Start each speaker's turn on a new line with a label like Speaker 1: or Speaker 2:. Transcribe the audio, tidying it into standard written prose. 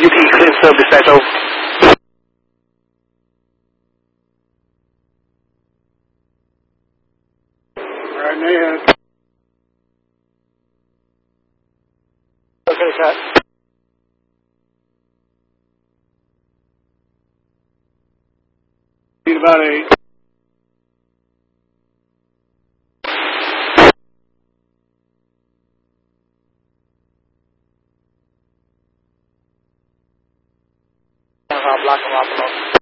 Speaker 1: UP clear sub dispatch over.
Speaker 2: Alright, man.
Speaker 1: Okay, shot.
Speaker 2: Need about 8.
Speaker 1: Block him off.